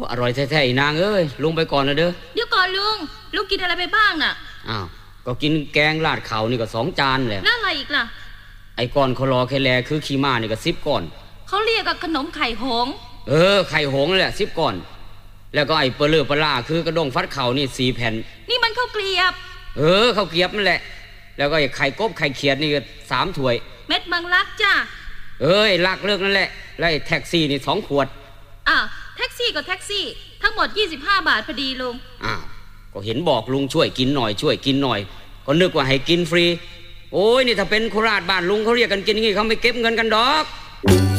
อร่อยแท้ๆนางเอ้ยลุงไปก่อนนะเด้อเดี๋ยวก่อนลุงกินอะไรไปบ้างน่ะอ้าวก็กินแกงลาดเข่านี่ก็2 จานแหละแล้วอะไรอีกล่ะไอ้ก้อนคลอแคแลคือขี้ม้านี่ก็10 ก้อนเขาเรียกกับขนมไข่หงไข่หงแหละ10 ก้อนแล้วก็ไอ้เปลือกปลาคือกระด้งฟัดเข่านี่4 แผ่นนี่มันข้าวเกลียบข้าวเกลียบนั่นแหละแล้วก็ไอ้ไข่กบไข่เขียดนี่ก็3 ถ้วยเม็ดมังลักจ้าลักเลิกนั่นแหละแล้วไอ้แท็กซี่นี่2 ขวดแท็กซี่กับแท็กซี่ทั้งหมด25 บาทพอดีลุงก็เห็นบอกลุงช่วยกินหน่อยก็นึกว่าให้กินฟรีโอ้ยนี่ถ้าเป็นโคราชบ้านลุงเขาเรียกกันกินอย่างงี้เขาไม่เก็บเงินกันดอก